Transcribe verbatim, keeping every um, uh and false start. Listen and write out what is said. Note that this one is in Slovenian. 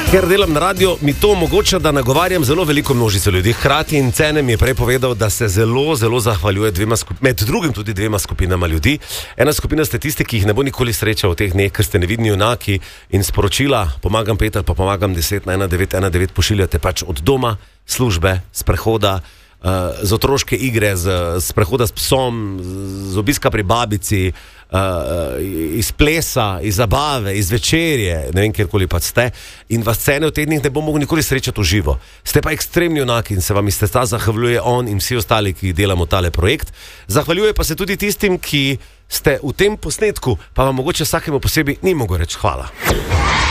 Ker delam na radio, mi to omogoča, da nagovarjam zelo veliko množico ljudi. Hkrati in Cene mi je prej povedal, da se zelo, zelo zahvaljuje dvema skup- med drugim tudi dvema skupinama ljudi. Ena skupina ste tisti, ki jih ne bo nikoli srečal v teh dneh, ker ste nevidni junaki in sporočila pomagam pet ali pa pomagam deset na ena devet ena devet pošiljate pač od doma, službe, sprehoda, z otroške igre, z, z prehoda s psom, z obiska pri babici, uh, iz plesa, iz zabave, iz večerje, ne vem, kjerkoli pa ste, in vas Cene v tednih ne bo mogel nikoli srečati v živo. Ste pa ekstremni junaki in se vam iz testa zahvaljuje on in vsi ostali, ki delamo tale projekt. Zahvaljuje pa se tudi tistim, ki ste v tem posnetku, pa vam mogoče vsakemu posebej ni mogel reči hvala.